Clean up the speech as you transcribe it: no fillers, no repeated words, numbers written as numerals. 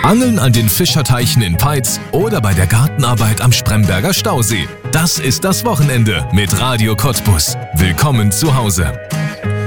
Angeln an den Fischerteichen in Peitz oder bei der Gartenarbeit am Spremberger Stausee. Das ist das Wochenende mit Radio Cottbus. Willkommen zu Hause.